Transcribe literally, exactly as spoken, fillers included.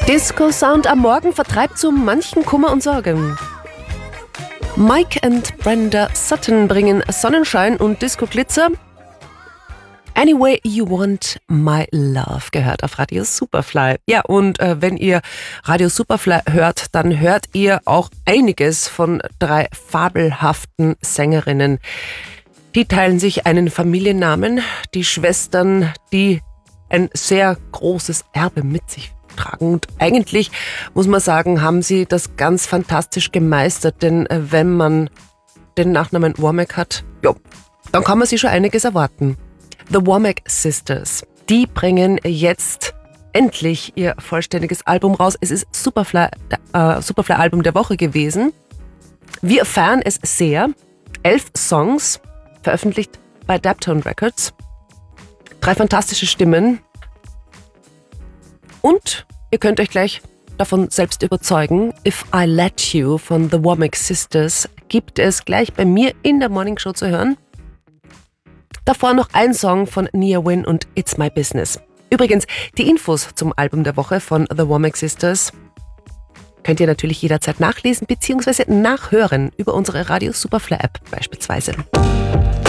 Disco-Sound am Morgen vertreibt so manchen Kummer und Sorgen. Mike und Brenda Sutton bringen Sonnenschein und Disco-Glitzer. Anyway You Want My Love gehört auf Radio Superfly. Ja, und äh, wenn ihr Radio Superfly hört, dann hört ihr auch einiges von drei fabelhaften Sängerinnen. Die teilen sich einen Familiennamen, die Schwestern, die ein sehr großes Erbe mit sich tragen. Und eigentlich, muss man sagen, haben sie das ganz fantastisch gemeistert, denn äh, wenn man den Nachnamen Womack hat, jo, dann kann man sich schon einiges erwarten. The Womack Sisters, die bringen jetzt endlich ihr vollständiges Album raus. Es ist Superfly, äh, Superfly Album der Woche gewesen. Wir feiern es sehr. Elf Songs, veröffentlicht bei Daptone Records. Drei fantastische Stimmen. Und ihr könnt euch gleich davon selbst überzeugen. If I Let You von The Womack Sisters gibt es gleich bei mir in der Morning Show zu hören. Davor noch ein Song von Nia Wynn und It's My Business. Übrigens, die Infos zum Album der Woche von The Womack Sisters könnt ihr natürlich jederzeit nachlesen bzw. nachhören über unsere Radio Superfly App beispielsweise.